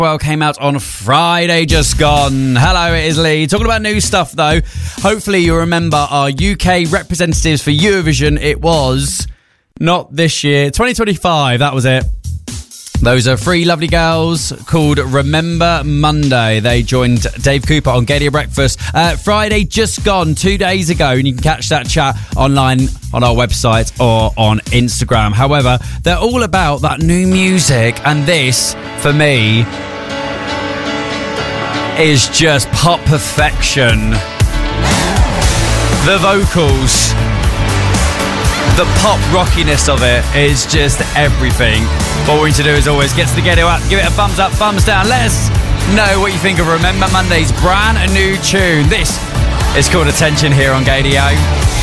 Well, came out on Friday just gone. Hello, it is Lee. Talking about new stuff though. Hopefully you remember our UK representatives for Eurovision. It was not this year, 2025, that was it. Those are three lovely girls called Remember Monday. They joined Dave Cooper on Gadia Breakfast Friday just gone, 2 days ago, and you can catch that chat online on our website or on Instagram. However, they're all about that new music, and this, for me, is just pop perfection. The vocals, the pop rockiness of it is just everything. What we need to do is always get to the Gadio app, give it a thumbs up, thumbs down. Let us know what you think of Remember Monday's brand new tune. This is called Attention here on Gadio.